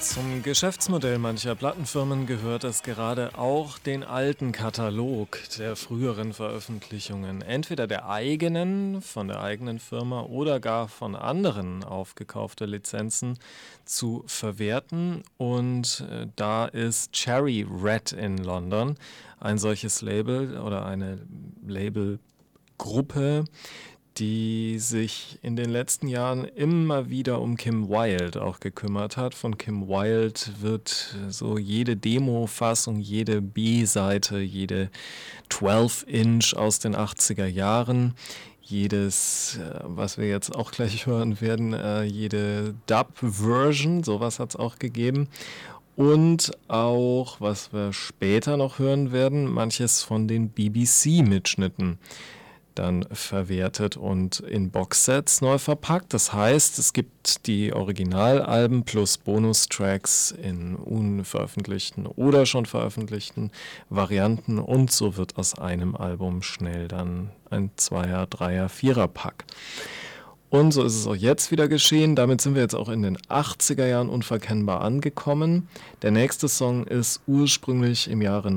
Zum Geschäftsmodell mancher Plattenfirmen gehört es gerade auch, den alten Katalog der früheren Veröffentlichungen, entweder der eigenen, von der eigenen Firma oder gar von anderen aufgekaufte Lizenzen zu verwerten. Und da ist Cherry Red in London ein solches Label oder eine Labelgruppe, die sich in den letzten Jahren immer wieder um Kim Wilde auch gekümmert hat. Von Kim Wilde wird so jede Demo-Fassung, jede B-Seite, jede 12-Inch aus den 80er Jahren, jedes, was wir jetzt auch gleich hören werden, jede Dub-Version, sowas hat es auch gegeben. Und auch, was wir später noch hören werden, manches von den BBC-Mitschnitten dann verwertet und in Boxsets neu verpackt. Das heißt, es gibt die Originalalben plus Bonustracks in unveröffentlichten oder schon veröffentlichten Varianten und so wird aus einem Album schnell dann ein Zweier-, Dreier-, Vierer-Pack. Und so ist es auch jetzt wieder geschehen. Damit sind wir jetzt auch in den 80er Jahren unverkennbar angekommen. Der nächste Song ist ursprünglich im Jahre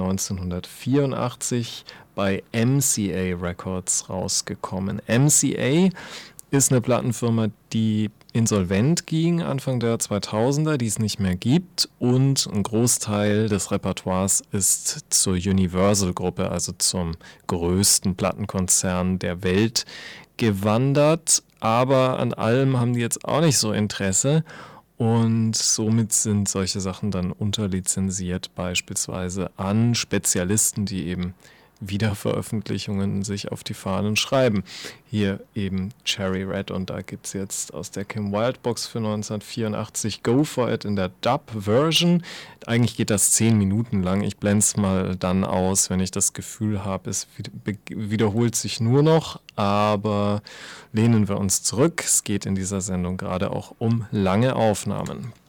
1984 bei MCA Records rausgekommen. MCA ist eine Plattenfirma, die insolvent ging Anfang der 2000er, die es nicht mehr gibt. Und ein Großteil des Repertoires ist zur Universal-Gruppe, also zum größten Plattenkonzern der Welt, gewandert. Aber an allem haben die jetzt auch nicht so Interesse und somit sind solche Sachen dann unterlizenziert, beispielsweise an Spezialisten, die eben Wiederveröffentlichungen sich auf die Fahnen schreiben. Hier eben Cherry Red und da gibt es jetzt aus der Kim Wilde Box für 1984 Go For It in der Dub-Version. Eigentlich geht das 10 Minuten lang. Ich blende es mal dann aus, wenn ich das Gefühl habe, es wiederholt sich nur noch, aber lehnen wir uns zurück. Es geht in dieser Sendung gerade auch um lange Aufnahmen.